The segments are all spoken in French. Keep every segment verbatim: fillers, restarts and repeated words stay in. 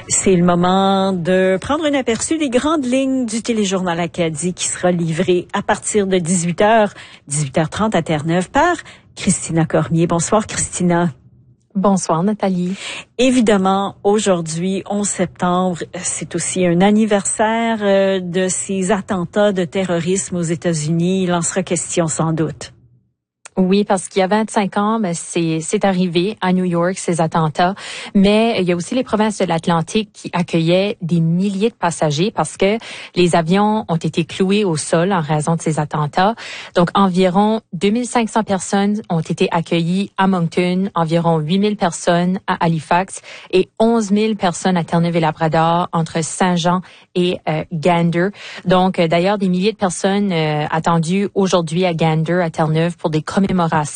C'est le moment de prendre un aperçu des grandes lignes du téléjournal Acadie qui sera livré à partir de dix-huit heures, dix-huit heures trente à Terre-Neuve par Christina Cormier. Bonsoir Christina. Bonsoir Nathalie. Évidemment, aujourd'hui, onze septembre, c'est aussi un anniversaire de ces attentats de terrorisme aux États-Unis. Il en sera question sans doute. Oui, parce qu'il y a vingt-cinq ans, ben c'est c'est arrivé à New York, ces attentats. Mais il y a aussi les provinces de l'Atlantique qui accueillaient des milliers de passagers parce que les avions ont été cloués au sol en raison de ces attentats. Donc, environ deux mille cinq cents personnes ont été accueillies à Moncton, environ huit mille personnes à Halifax et onze mille personnes à Terre-Neuve-et-Labrador entre Saint-Jean et euh, Gander. Donc, euh, d'ailleurs, des milliers de personnes euh, attendues aujourd'hui à Gander, à Terre-Neuve, pour des commémorations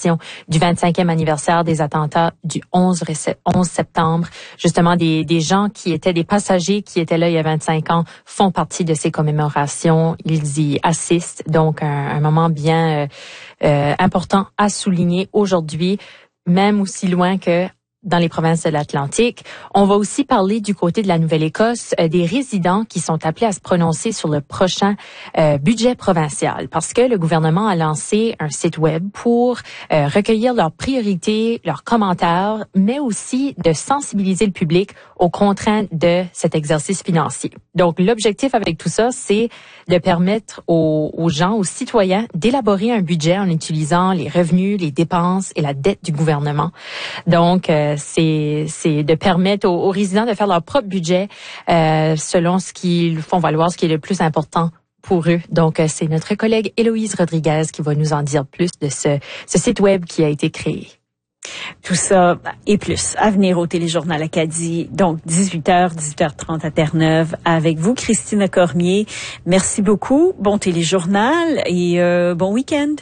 du vingt-cinquième anniversaire des attentats du onze septembre. Justement, des, des gens qui étaient des passagers qui étaient là il y a vingt-cinq ans font partie de ces commémorations. Ils y assistent. Donc, un, un moment bien euh, euh, important à souligner aujourd'hui, même aussi loin que dans les provinces de l'Atlantique. On va aussi parler du côté de la Nouvelle-Écosse euh, des résidents qui sont appelés à se prononcer sur le prochain euh, budget provincial parce que le gouvernement a lancé un site web pour euh, recueillir leurs priorités, leurs commentaires, mais aussi de sensibiliser le public aux contraintes de cet exercice financier. Donc, l'objectif avec tout ça, c'est de permettre aux, aux gens, aux citoyens, d'élaborer un budget en utilisant les revenus, les dépenses et la dette du gouvernement. Donc, euh, c'est c'est de permettre aux, aux résidents de faire leur propre budget euh, selon ce qu'ils font valoir, ce qui est le plus important pour eux. Donc, euh, c'est notre collègue Héloïse Rodriguez qui va nous en dire plus de ce, ce site web qui a été créé. Tout ça et plus à venir au téléjournal Acadie. Donc, dix-huit heures, dix-huit heures trente à Terre-Neuve avec vous, Christina Cormier. Merci beaucoup. Bon téléjournal et euh, bon week-end.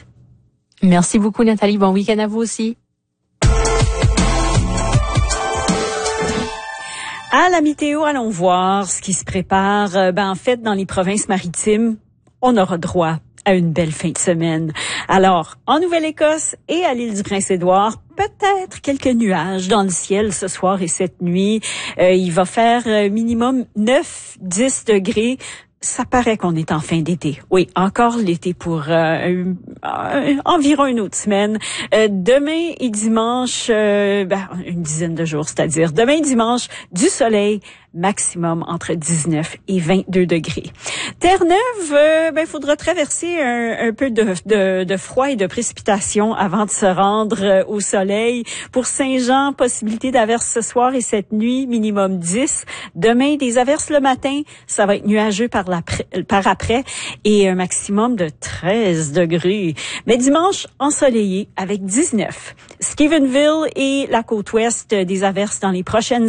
Merci beaucoup, Nathalie. Bon week-end à vous aussi. À la météo, allons voir ce qui se prépare. Ben, en fait, dans les provinces maritimes, on aura droit à une belle fin de semaine. Alors, en Nouvelle-Écosse et à l'île du Prince-Édouard, peut-être quelques nuages dans le ciel ce soir et cette nuit. Euh, il va faire minimum neuf à dix degrés. Ça paraît qu'on est en fin d'été. Oui, encore l'été pour euh, euh, environ une autre semaine. Euh, demain et dimanche, euh, ben, une dizaine de jours, c'est-à-dire demain et dimanche, du soleil, maximum entre dix-neuf et vingt-deux degrés. Terre-Neuve, euh, ben, faudra traverser un, un peu de, de, de froid et de précipitation avant de se rendre euh, au soleil. Pour Saint-Jean, possibilité d'averses ce soir et cette nuit, minimum dix. Demain, des averses le matin, ça va être nuageux par la, par après et un maximum de treize degrés. Mais dimanche, ensoleillé avec dix-neuf. Stephenville et la côte ouest, des averses dans les prochaines